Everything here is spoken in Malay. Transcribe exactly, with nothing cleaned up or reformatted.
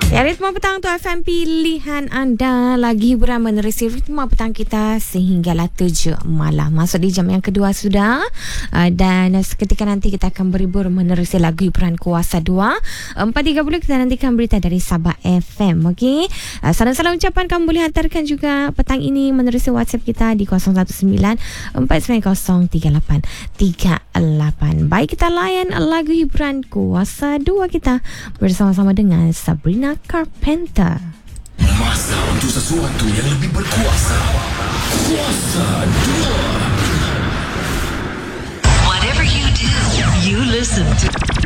Ya, Ritma Petang tu F M pilihan anda. Lagi hiburan menerusi Ritma Petang kita sehinggalah tujuh malam. Masuk di jam yang kedua sudah. Uh, dan seketika nanti kita akan berhibur menerusi lagu hiburan Kuasa dua. empat tiga puluh kita nantikan berita dari Sabah F M. Okey. Uh, salam-salam ucapan kamu boleh hantarkan juga petang ini menerusi WhatsApp kita di kosong satu sembilan empat sembilan kosong tiga lapan tiga lapan. Baik, kita layan lagu hiburan Kuasa dua kita bersama-sama dengan Sabrina Carpenter. Masa untuk sesuatu yang lebih berkuasa. Kuasa dua. Whatever you do, you listen to